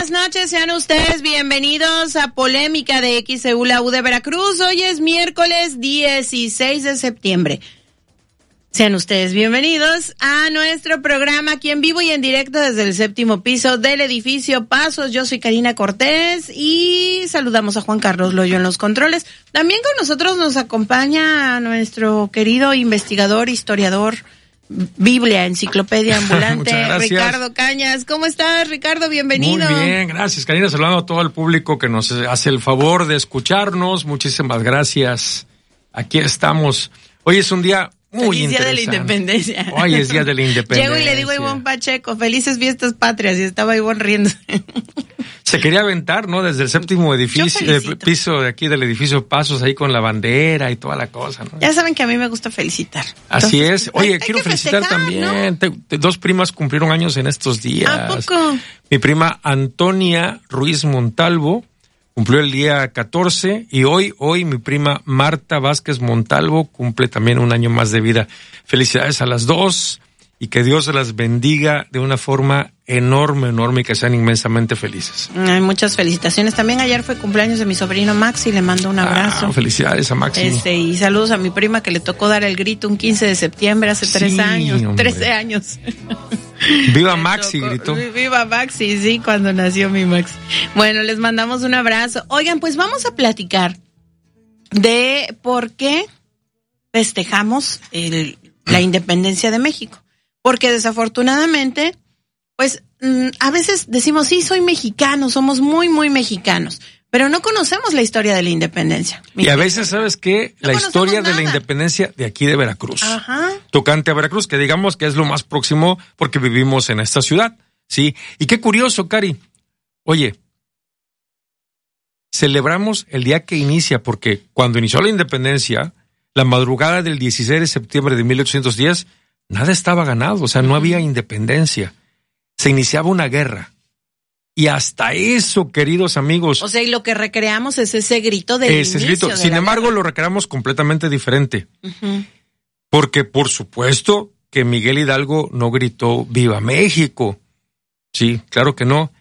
buenas noches, sean ustedes bienvenidos a Polémica de XEU, la U de Veracruz. Hoy es miércoles 16 de septiembre. Sean ustedes bienvenidos a nuestro programa aquí en vivo y en directo desde el 7º piso del edificio Pasos. Yo soy Karina Cortés y saludamos a Juan Carlos Loyo en los controles. También con nosotros nos acompaña nuestro querido investigador, historiador, Biblia, enciclopedia ambulante, Ricardo Cañas. ¿Cómo estás, Ricardo? Bienvenido. Muy bien, gracias, Karina. Saludando a todo el público que nos hace el favor de escucharnos. Muchísimas gracias. Aquí estamos. Hoy es un día muy Feliz interesante. Día de la Independencia. Hoy es Día de la Independencia. Llego y le digo a Ivonne Pacheco, felices fiestas patrias, y estaba Ivonne riendo. Se quería aventar, ¿no? Desde el 7º edificio, piso de aquí del edificio Pasos, ahí con la bandera y toda la cosa, ¿no? Ya saben que a mí me gusta felicitar. Así Entonces, es. Oye, hay quiero que felicitar festejar, también. ¿no? Dos primas cumplieron años en estos días. ¿A poco? Mi prima Antonia Ruiz Montalvo cumplió el día 14 y hoy mi prima Marta Vázquez Montalvo cumple también un año más de vida. Felicidades a las dos y que Dios las bendiga de una forma enorme y que sean inmensamente felices. Hay muchas felicitaciones. También ayer fue cumpleaños de mi sobrino Maxi, le mando un abrazo. Felicidades a Maxi. Y saludos a mi prima que le tocó dar el grito un 15 de septiembre hace 13 años. Hombre. 13 años. ¡Viva Maxi! Gritó. ¡Viva Maxi! Sí, cuando nació mi Maxi. Bueno, les mandamos un abrazo. Oigan, pues vamos a platicar de por qué festejamos la independencia de México. Porque desafortunadamente, pues a veces decimos, sí, soy mexicano, somos muy, muy mexicanos, pero no conocemos la historia de la independencia. Y a veces, ¿sabes qué? La historia de la independencia de aquí de Veracruz. Ajá. Tocante a Veracruz, que digamos que es lo más próximo porque vivimos en esta ciudad, ¿sí? Y qué curioso, Cari. Oye, celebramos el día que inicia, porque cuando inició la independencia, la madrugada del 16 de septiembre de 1810, nada estaba ganado, o sea, no había independencia. Se iniciaba una guerra. Y hasta eso, queridos amigos. O sea, y lo que recreamos es ese grito del inicio grito. De Sin la embargo, guerra. lo recreamos completamente diferente. Uh-huh. Porque, por supuesto, que Miguel Hidalgo no gritó ¡Viva México! Sí, claro que no.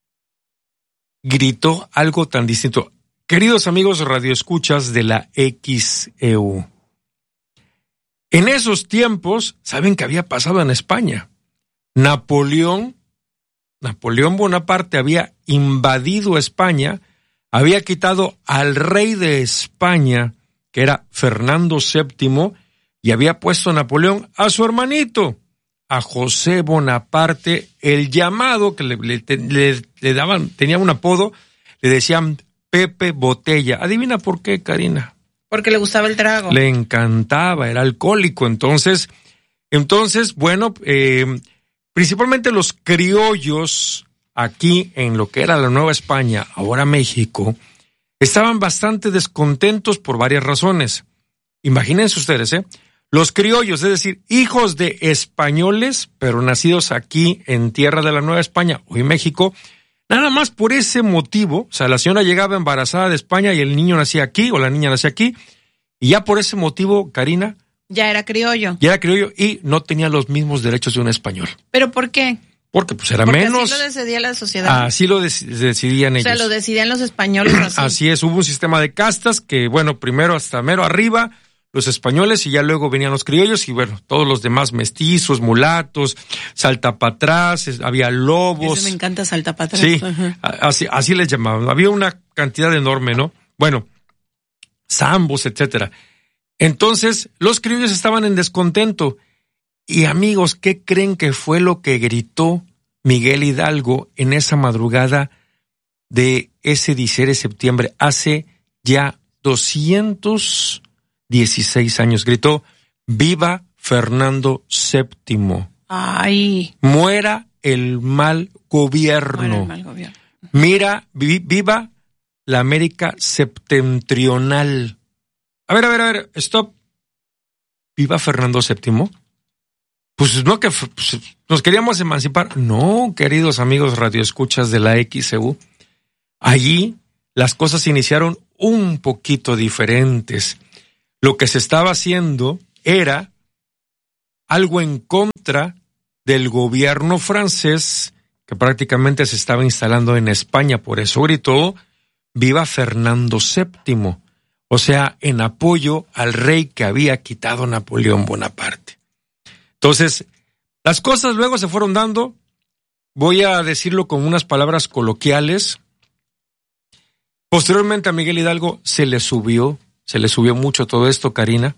Gritó algo tan distinto. Queridos amigos radioescuchas de la XEU, en esos tiempos, ¿saben qué había pasado en España? Napoleón Bonaparte había invadido España, había quitado al rey de España, que era Fernando VII, y había puesto a Napoleón a su hermanito, a José Bonaparte, el llamado, que le daban, tenía un apodo, le decían Pepe Botella. ¿Adivina por qué, Karina? Porque le gustaba el trago. Le encantaba, era alcohólico. Entonces, bueno, principalmente los criollos aquí en lo que era la Nueva España, ahora México, estaban bastante descontentos por varias razones. Imagínense ustedes, los criollos, es decir, hijos de españoles, pero nacidos aquí en tierra de la Nueva España, hoy México, nada más por ese motivo, o sea, la señora llegaba embarazada de España y el niño nacía aquí, o la niña nacía aquí, y ya por ese motivo, Karina, ya era criollo y no tenía los mismos derechos de un español. ¿Pero por qué? Porque pues era porque menos. así lo decidía la sociedad. Así lo decidían ellos. O sea, lo decidían los españoles así. Así es, hubo un sistema de castas que, bueno, primero hasta mero arriba, los españoles, y ya luego venían los criollos, y bueno, todos los demás mestizos, mulatos, saltapatrás, había lobos. Eso me encanta, saltapatrás. Sí, uh-huh. así les llamaban. Había una cantidad enorme, ¿no? Bueno, zambos, etcétera. Entonces, los criollos estaban en descontento. Y amigos, ¿qué creen que fue lo que gritó Miguel Hidalgo en esa madrugada de ese 16 de septiembre? Hace ya 216 años. Gritó, ¡Viva Fernando VII! ¡Ay! ¡Muera el mal gobierno! Mira, viva la América septentrional. A ver, stop. ¿Viva Fernando VII? Pues no, que pues, nos queríamos emancipar. No, queridos amigos radioescuchas de la XEU. Allí las cosas iniciaron un poquito diferentes. Lo que se estaba haciendo era algo en contra del gobierno francés que prácticamente se estaba instalando en España. Por eso gritó, viva Fernando VII, o sea, en apoyo al rey que había quitado Napoleón Bonaparte. Entonces, las cosas luego se fueron dando, voy a decirlo con unas palabras coloquiales. Posteriormente a Miguel Hidalgo se le subió mucho todo esto, Karina.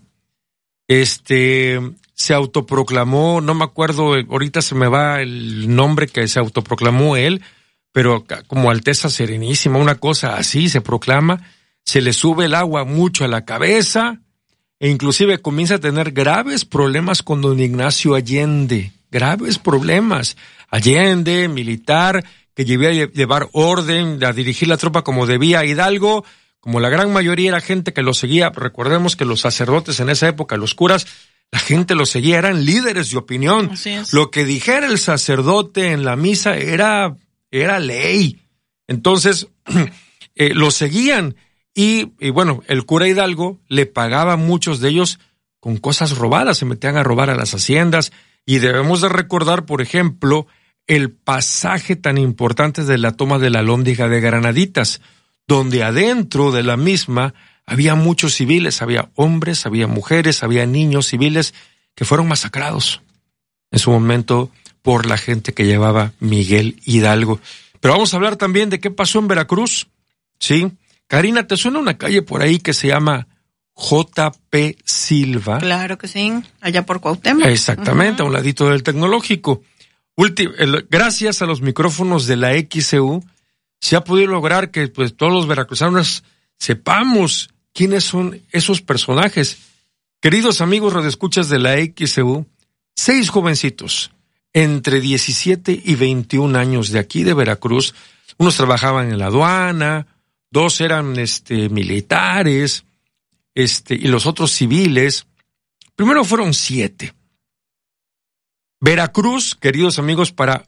Se autoproclamó, no me acuerdo, ahorita se me va el nombre que se autoproclamó él, pero como Alteza Serenísima, una cosa así se proclama, se le sube el agua mucho a la cabeza e inclusive comienza a tener graves problemas con don Ignacio Allende, graves problemas. Allende, militar, que debía llevar orden, a dirigir la tropa como debía. Hidalgo, como la gran mayoría era gente que lo seguía, recordemos que los sacerdotes en esa época, los curas, la gente lo seguía, eran líderes de opinión. Lo que dijera el sacerdote en la misa era ley. Entonces, lo seguían. Y bueno, el cura Hidalgo le pagaba a muchos de ellos con cosas robadas, se metían a robar a las haciendas. Y debemos de recordar, por ejemplo, el pasaje tan importante de la toma de la Alhóndiga de Granaditas, donde adentro de la misma había muchos civiles, había hombres, había mujeres, había niños civiles que fueron masacrados en su momento por la gente que llevaba Miguel Hidalgo. Pero vamos a hablar también de qué pasó en Veracruz, ¿sí? Karina, ¿te suena una calle por ahí que se llama J.P. Silva? Claro que sí, allá por Cuauhtémoc. Exactamente, a un ladito del Tecnológico. Gracias a los micrófonos de la XEU, se ha podido lograr que pues todos los veracruzanos sepamos quiénes son esos personajes. Queridos amigos radioescuchas de la XEU, 6 jovencitos entre 17 y 21 años de aquí de Veracruz. Unos trabajaban en la aduana, 2 eran militares, y los otros civiles. Primero fueron 7. Veracruz, queridos amigos, para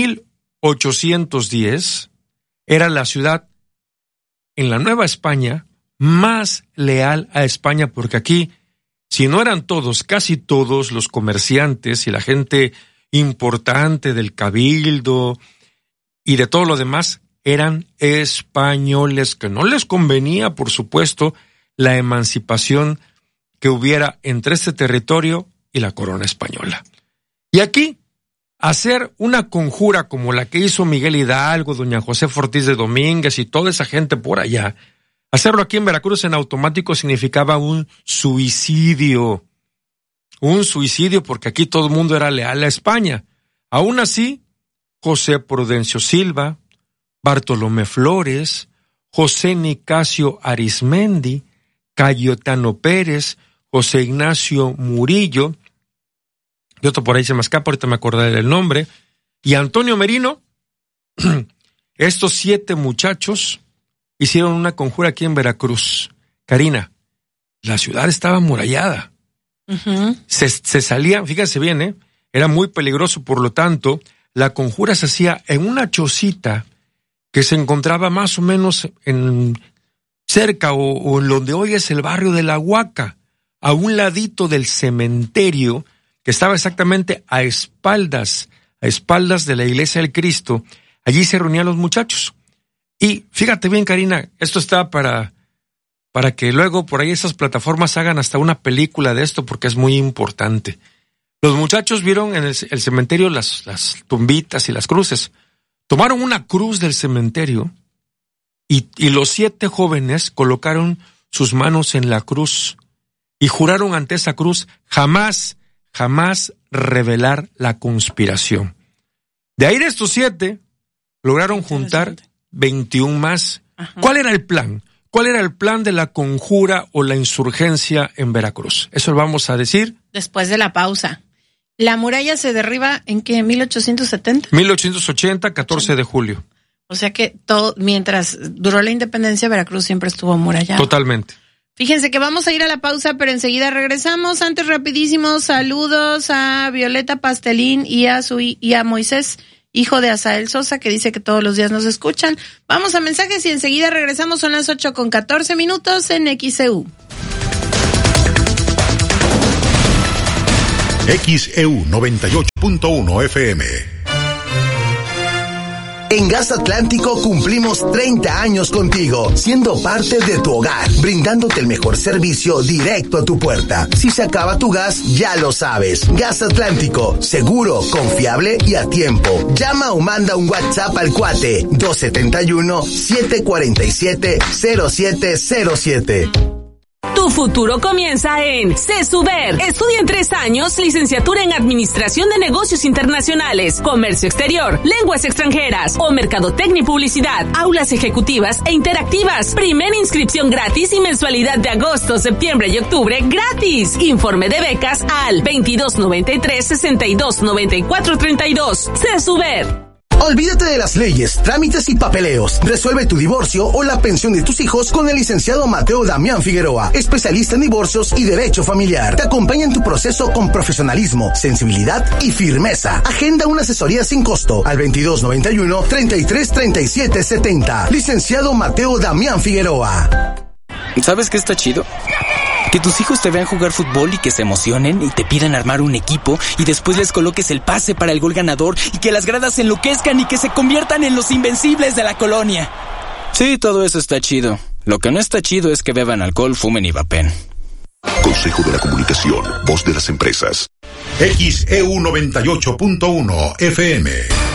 1810 era la ciudad en la Nueva España más leal a España, porque aquí, si no eran todos, casi todos los comerciantes y la gente importante del cabildo y de todo lo demás eran españoles, que no les convenía, por supuesto, la emancipación que hubiera entre este territorio y la corona española. Y aquí, hacer una conjura como la que hizo Miguel Hidalgo, doña Josefa Ortiz de Domínguez y toda esa gente por allá, hacerlo aquí en Veracruz en automático significaba un suicidio. Un suicidio porque aquí todo el mundo era leal a España. Aún así, José Prudencio Silva, Bartolomé Flores, José Nicasio Arismendi, Cayetano Pérez, José Ignacio Murillo, y otro por ahí se me escapa, ahorita me acordaré del nombre, y Antonio Merino, estos 7 muchachos hicieron una conjura aquí en Veracruz. Karina, la ciudad estaba amurallada. Se salían, fíjense bien, era muy peligroso, por lo tanto, la conjura se hacía en una chocita que se encontraba más o menos en cerca o en donde hoy es el barrio de La Huaca, a un ladito del cementerio que estaba exactamente a espaldas de la Iglesia del Cristo. Allí se reunían los muchachos. Y fíjate bien, Karina, esto está para que luego por ahí esas plataformas hagan hasta una película de esto, porque es muy importante. Los muchachos vieron en el cementerio las tumbitas y las cruces. Tomaron una cruz del cementerio y los 7 jóvenes colocaron sus manos en la cruz y juraron ante esa cruz jamás revelar la conspiración. De ahí de estos 7 lograron juntar 21 más. Ajá. ¿Cuál era el plan? ¿Cuál era el plan de la conjura o la insurgencia en Veracruz? Eso lo vamos a decir después de la pausa. ¿La muralla se derriba en qué? ¿1870? 1880, 14 de julio. O sea que mientras duró la independencia, Veracruz siempre estuvo amurallado. Totalmente. Fíjense que vamos a ir a la pausa, pero enseguida regresamos. Antes, rapidísimo, saludos a Violeta Pastelín y a Moisés, hijo de Asael Sosa, que dice que todos los días nos escuchan. Vamos a mensajes y enseguida regresamos. Son las 8:14 en XEU. XEU 98.1 FM. En Gas Atlántico cumplimos 30 años contigo, siendo parte de tu hogar, brindándote el mejor servicio directo a tu puerta. Si se acaba tu gas, ya lo sabes. Gas Atlántico, seguro, confiable y a tiempo. Llama o manda un WhatsApp al cuate 271-747-0707. Tu futuro comienza en CESUBER. Estudia en 3 años, licenciatura en Administración de Negocios Internacionales, Comercio Exterior, Lenguas Extranjeras o Mercadotecnia y Publicidad. Aulas ejecutivas e interactivas. Primera inscripción gratis y mensualidad de agosto, septiembre y octubre gratis. Informe de becas al 2293-629432. CESUBER. Olvídate de las leyes, trámites y papeleos. Resuelve tu divorcio o la pensión de tus hijos con el licenciado Mateo Damián Figueroa, especialista en divorcios y derecho familiar. Te acompaña en tu proceso con profesionalismo, sensibilidad y firmeza. Agenda una asesoría sin costo al 2291-333770. Licenciado Mateo Damián Figueroa. ¿Sabes qué está chido? Que tus hijos te vean jugar fútbol y que se emocionen y te pidan armar un equipo y después les coloques el pase para el gol ganador y que las gradas se enloquezcan y que se conviertan en los invencibles de la colonia. Sí, todo eso está chido. Lo que no está chido es que beban alcohol, fumen y vapen. Consejo de la Comunicación, voz de las empresas. XEU 98.1 FM.